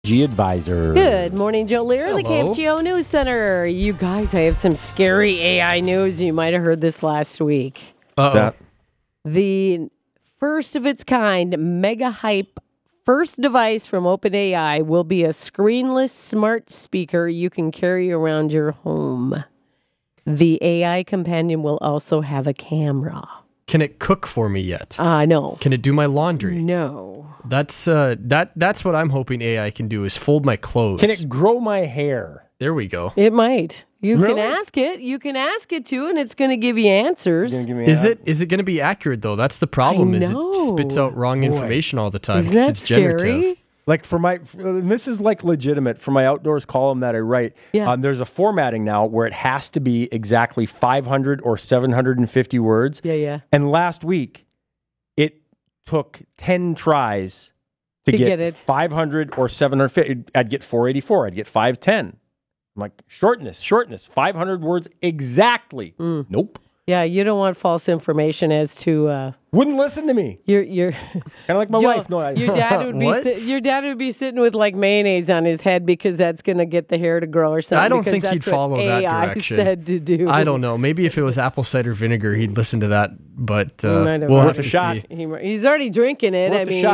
Advisor. Good morning, Joe Lear, the Hello. KFGO News Center. You guys, I have some scary AI news. You might have heard this last week. Uh-oh. The first of its kind, mega hype first device from OpenAI will be a screenless smart speaker you can carry around your home. The AI companion will also have a camera. Can it cook for me yet? No. Can it do my laundry? No. That's what I'm hoping AI can do is fold my clothes. Can it grow my hair? There we go. It might. You Really? can ask it. You can ask it to, and it's going to give you answers. Is it going to be accurate though? That's the problem. Is know. it spits out wrong information all the time? Isn't that It's generative. scary? Like and this is like legitimate for my outdoors column that I write. Yeah. There's a formatting now where it has to be exactly 500 or 750 words. Yeah. And last week, it took 10 tries to get it. 500 or 750. I'd get 484. I'd get 510. I'm like, shortness, 500 words exactly. Nope. Yeah, you don't want false information as to Wouldn't listen to me. your Kind of like my Joe, wife. No, your dad would be What? your dad would be sitting with like mayonnaise on his head because that's going to get the hair to grow or something. I don't because think that's he'd what follow that AI direction. said to do. I don't know. Maybe if it was apple cider vinegar, he'd listen to that. But I don't we'll know. have Worth to a shot. see. He's already drinking it. Worth I a mean,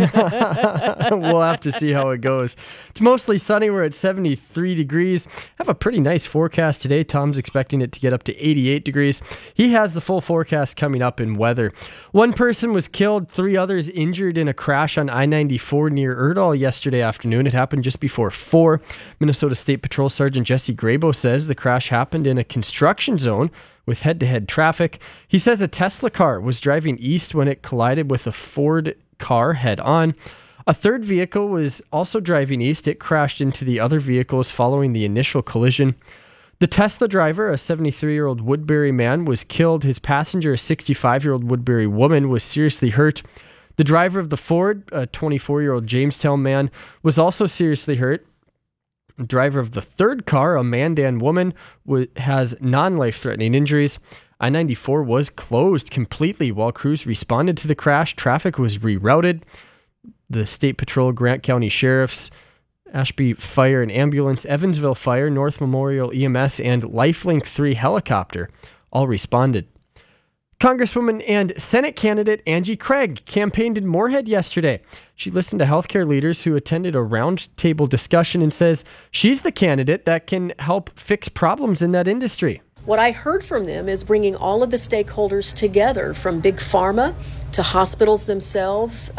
shot. We'll have to see how it goes. It's mostly sunny. We're at 73 degrees. Have a pretty nice forecast today. Tom's expecting it to get up to 88 degrees. He has the full forecast coming up in weather. One person was killed, 3 others injured in a crash on I-94 near Erdahl yesterday afternoon. It happened just before 4. Minnesota State Patrol Sergeant Jesse Grabo says the crash happened in a construction zone with head-to-head traffic. He says a Tesla car was driving east when it collided with a Ford car head-on. A third vehicle was also driving east. It crashed into the other vehicles following the initial collision. The Tesla driver, a 73-year-old Woodbury man, was killed. His passenger, a 65-year-old Woodbury woman, was seriously hurt. The driver of the Ford, a 24-year-old Jamestown man, was also seriously hurt. The driver of the third car, a Mandan woman, has non-life-threatening injuries. I-94 was closed completely while crews responded to the crash. Traffic was rerouted. The State Patrol, Grant County Sheriffs, Ashby Fire and Ambulance, Evansville Fire, North Memorial EMS, and Lifelink 3 helicopter all responded. Congresswoman and Senate candidate Angie Craig campaigned in Moorhead yesterday. She listened to healthcare leaders who attended a roundtable discussion and says she's the candidate that can help fix problems in that industry. What I heard from them is bringing all of the stakeholders together, from big pharma to hospitals themselves,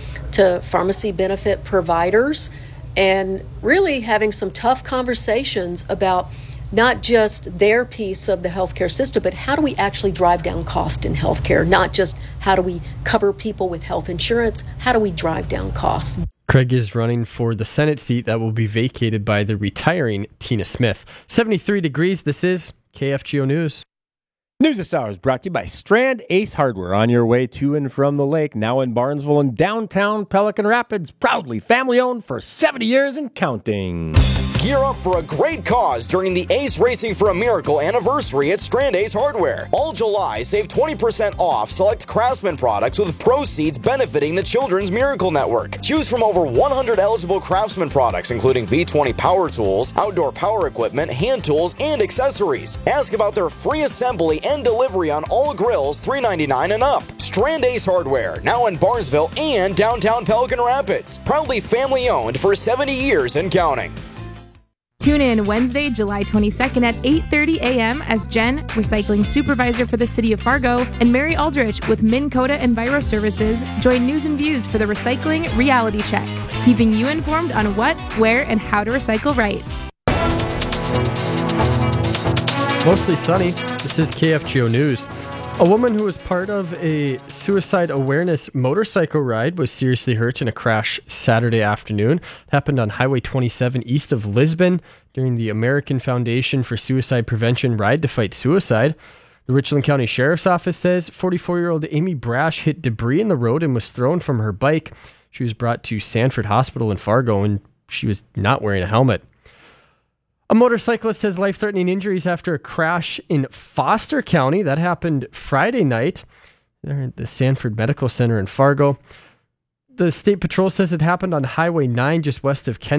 to pharmacy benefit providers, and really having some tough conversations about not just their piece of the healthcare system, but how do we actually drive down cost in healthcare? Not just how do we cover people with health insurance, how do we drive down costs? Craig is running for the Senate seat that will be vacated by the retiring Tina Smith. 73 degrees, this is KFGO News. News this hour is brought to you by Strand Ace Hardware. On your way to and from the lake, now in Barnesville and downtown Pelican Rapids. Proudly family-owned for 70 years and counting. Gear up for a great cause during the Ace Racing for a Miracle anniversary at Strand Ace Hardware. All July, save 20% off select Craftsman products with proceeds benefiting the Children's Miracle Network. Choose from over 100 eligible Craftsman products, including V20 power tools, outdoor power equipment, hand tools, and accessories. Ask about their free assembly and delivery on all grills, $3.99 and up. Strand Ace Hardware, now in Barnesville and downtown Pelican Rapids. Proudly family-owned for 70 years and counting. Tune in Wednesday, July 22nd at 8:30 a.m. as Jen, recycling supervisor for the city of Fargo, and Mary Aldrich with Minn Kota Enviro Services join News and Views for the Recycling Reality Check, keeping you informed on what, where, and how to recycle right. Mostly sunny. This is KFGO News. A woman who was part of a suicide awareness motorcycle ride was seriously hurt in a crash Saturday afternoon. It happened on Highway 27 east of Lisbon during the American Foundation for Suicide Prevention Ride to Fight Suicide. The Richland County Sheriff's Office says 44-year-old Amy Brash hit debris in the road and was thrown from her bike. She was brought to Sanford Hospital in Fargo, and she was not wearing a helmet. A motorcyclist has life-threatening injuries after a crash in Foster County. That happened Friday night there at the Sanford Medical Center in Fargo. The State Patrol says it happened on Highway 9 just west of Ken.